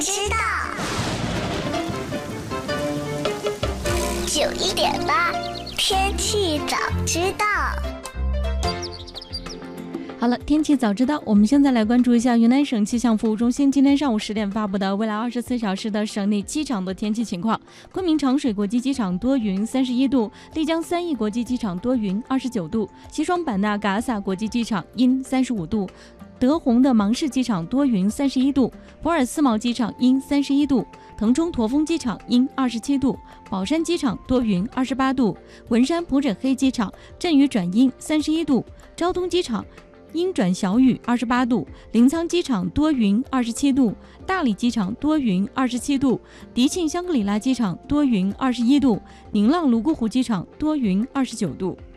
知道91.8天气早知道。 好了，天气早知道，我们现在来关注一下云南省气象服务中心今天上午10点发布的未来24小时的省内机场的天气情况。昆明长水国际机场多云31度，丽江三义国际机场多云29度，西双版纳嘎洒国际机场阴35度，德宏的芒市机场多云31度，博尔斯茅机场阴31度，腾冲驼峰机场阴27度，宝山机场多云28度，文山普诊黑机场阵雨转阴31度，昭通机场阴转小雨28度，临沧机场多云27度，大理机场多云27度，迪庆香格里拉机场多云21度，宁浪泸沽湖机场多云29度。